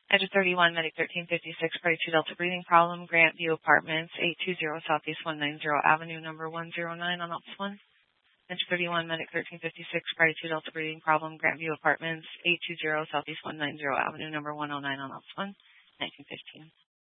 Edge 31, Medic 1356, Party 2 Delta breathing problem, Grant View Apartments, 820 Southeast 190 Avenue, number 109 on Ops 1. Edge 31, Medic 1356, Party 2 Delta breathing problem, Grant View Apartments, 820 Southeast 190 Avenue, number 109 on Ops 1, 1915.